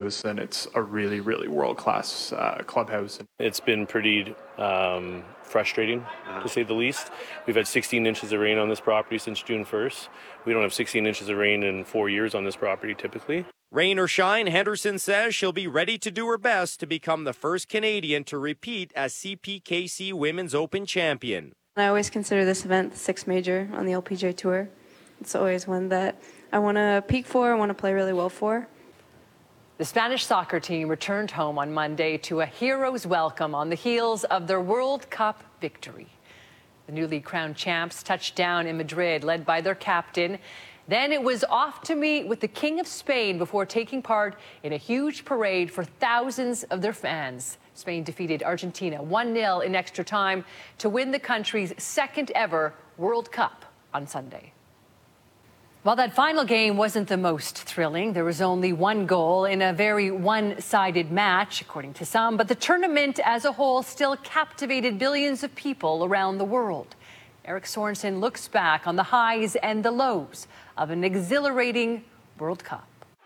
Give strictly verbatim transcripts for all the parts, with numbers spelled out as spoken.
clubhouse, and it's a really, really world-class uh, clubhouse. It's been pretty um, frustrating, to say the least. We've had sixteen inches of rain on this property since June first. We don't have sixteen inches of rain in four years on this property typically. Rain or shine, Henderson says she'll be ready to do her best to become the first Canadian to repeat as C P K C Women's Open champion. I always consider this event the sixth major on the L P G A Tour. It's always one that I want to peak for, I want to play really well for. The Spanish soccer team returned home on Monday to a hero's welcome on the heels of their World Cup victory. The newly crowned champs touched down in Madrid, led by their captain. Then it was off to meet with the King of Spain before taking part in a huge parade for thousands of their fans. Spain defeated Argentina one nil in extra time to win the country's second ever World Cup on Sunday. While that final game wasn't the most thrilling, there was only one goal in a very one-sided match, according to some, but the tournament as a whole still captivated billions of people around the world. Eric Sorensen looks back on the highs and the lows of an exhilarating World Cup.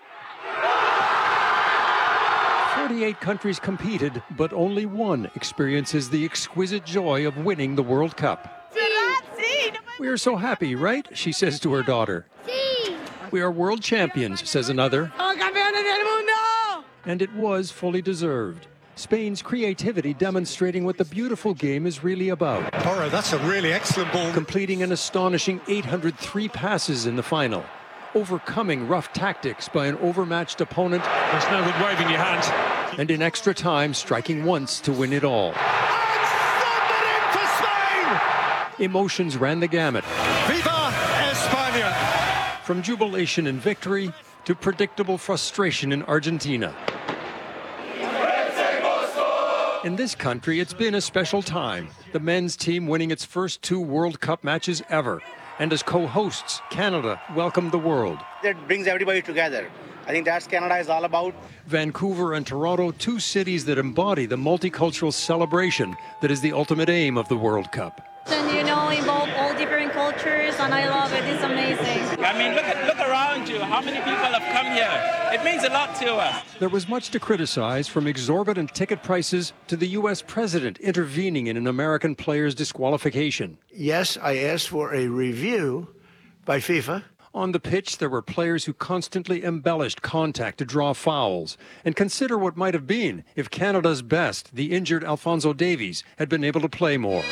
forty-eight countries competed, but only one experiences the exquisite joy of winning the World Cup. We are so happy, right? She says to her daughter. We are world champions, says another. And it was fully deserved. Spain's creativity demonstrating what the beautiful game is really about. Porro, that's a really excellent ball. Completing an astonishing eight hundred three passes in the final. Overcoming rough tactics by an overmatched opponent. There's no good waving your hand. And in extra time, striking once to win it all. Emotions ran the gamut. Viva España! From jubilation in victory to predictable frustration in Argentina. In this country, it's been a special time. The men's team winning its first two World Cup matches ever. And as co-hosts, Canada welcomed the world. That brings everybody together. I think that's Canada is all about. Vancouver and Toronto, two cities that embody the multicultural celebration that is the ultimate aim of the World Cup. And you know, involve all different cultures, and I love it. It's amazing. I mean, look at, look around you. How many people have come here? It means a lot to us. There was much to criticize, from exorbitant ticket prices to the U S president intervening in an American player's disqualification. Yes, I asked for a review by FIFA. On the pitch, there were players who constantly embellished contact to draw fouls. And consider what might have been if Canada's best, the injured Alphonso Davies, had been able to play more.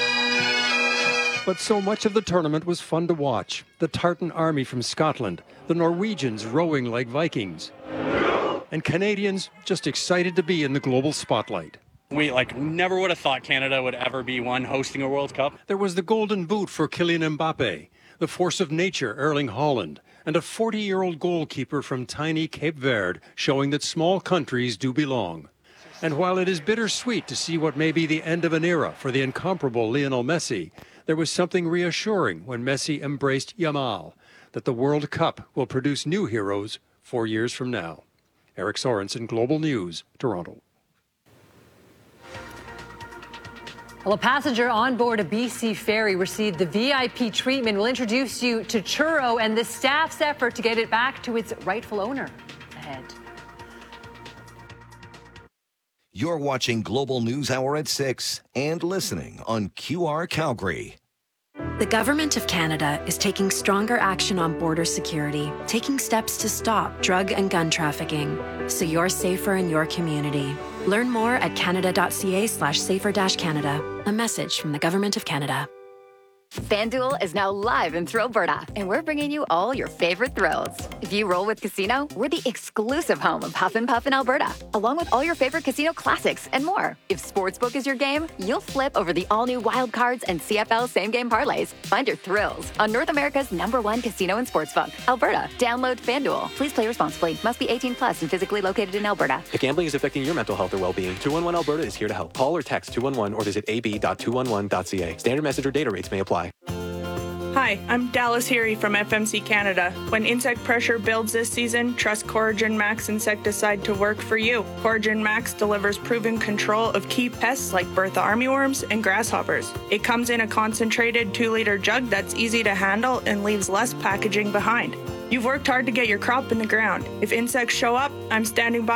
But so much of the tournament was fun to watch. The Tartan Army from Scotland, the Norwegians rowing like Vikings, and Canadians just excited to be in the global spotlight. We like never would have thought Canada would ever be one hosting a World Cup. There was the golden boot for Kylian Mbappe, the force of nature Erling Haaland, and a forty-year-old goalkeeper from tiny Cape Verde, showing that small countries do belong. And while it is bittersweet to see what may be the end of an era for the incomparable Lionel Messi, there was something reassuring when Messi embraced Yamal, that the World Cup will produce new heroes four years from now. Eric Sorensen, Global News, Toronto. Well, a passenger on board a B C ferry received the V I P treatment. We'll introduce you to Churro and the staff's effort to get it back to its rightful owner. Ahead. You're watching Global News Hour at six and listening on Q R Calgary. The Government of Canada is taking stronger action on border security, taking steps to stop drug and gun trafficking, so you're safer in your community. Learn more at canada.ca slash safer dash Canada. A message from the Government of Canada. FanDuel is now live in Thrillberta, and we're bringing you all your favorite thrills. If you roll with Casino, we're the exclusive home of Huff and Puff in Alberta, along with all your favorite casino classics and more. If Sportsbook is your game, you'll flip over the all-new Wild Cards and C F L same-game parlays. Find your thrills on North America's number one casino and sportsbook, Alberta. Download FanDuel. Please play responsibly. Must be eighteen plus and physically located in Alberta. If gambling is affecting your mental health or well-being, two one one Alberta is here to help. Call or text two one one or visit a b dot two one one dot c a. Standard message or data rates may apply. Hi, I'm Dallas Heary from F M C Canada. When insect pressure builds this season, trust Coragen Max insecticide to work for you. Coragen Max delivers proven control of key pests like Bertha armyworms and grasshoppers. It comes in a concentrated two liter jug that's easy to handle and leaves less packaging behind. You've worked hard to get your crop in the ground. If insects show up, I'm standing by